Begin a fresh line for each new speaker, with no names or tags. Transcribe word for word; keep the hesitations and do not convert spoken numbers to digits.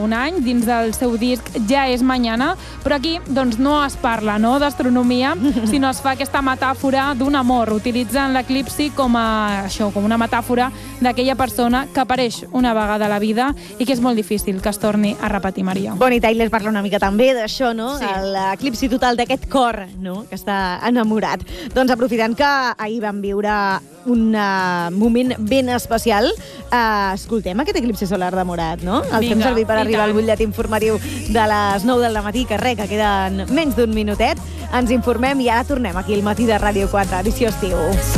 un any dins del seu disc Ja és mañana, però aquí doncs, no es parla no, d'astronomia, sinó es fa aquesta metàfora d'un amor. Utilitzen l'eclipsi com a això, com una metàfora d'aquella persona que apareix una vegada a la vida i que és molt difícil que es torni a repetir, Maria.
Bonnie Tyler parla una mica també d'això, no?
Sí.
L'eclipsi total d'aquest cor, no? Que està enamorat. Doncs aprofitant que ahir vam viure un uh, moment ben especial, uh, escoltem aquest eclipsi solar de Morat, no? El
Vinga,
fem servir per
i
arribar
tant.
al butlletí informatiu de les nou del matí, que res, que queden menys d'un minutet. Ens informem i ara tornem aquí al matí de Ràdio quatre, edició estiu.